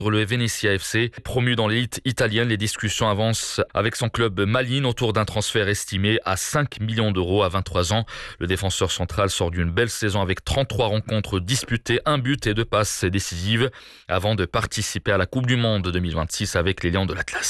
Le Venezia FC, promu dans l'élite italienne, les discussions avancent avec son club Malines autour d'un transfert estimé à 5 millions d'euros à 23 ans. Le défenseur central sort d'une belle saison avec 33 rencontres disputées, 1 but et 2 passes décisives avant de participer à la Coupe du Monde 2026 avec les Lions de l'Atlas.